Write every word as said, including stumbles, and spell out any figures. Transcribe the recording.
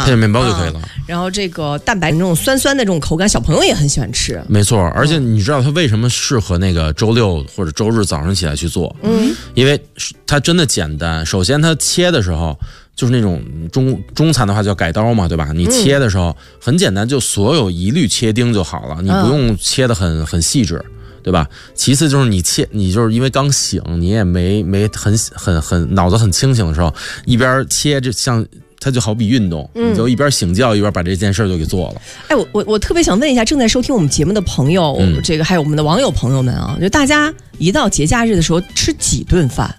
配面包就可以了、 嗯。然后这个蛋白那种酸酸的这种口感，小朋友也很喜欢吃。 没错，而且你知道它为什么适合那个周六或者周日早上起来去做？嗯，因为它真的简单。首先，它切的时候就是那种中中餐的话叫改刀嘛，对吧？你切的时候很简单，就所有一律切丁就好了，你不用切得很很细致。对吧？其次就是你切，你就是因为刚醒，你也没没很很很脑子很清醒的时候，一边切就像它就好比运动，嗯、你就一边醒觉一边把这件事就给做了。 哎，我我我特别想问一下正在收听我们节目的朋友，嗯、这个还有我们的网友朋友们啊，就大家一到节假日的时候吃几顿饭？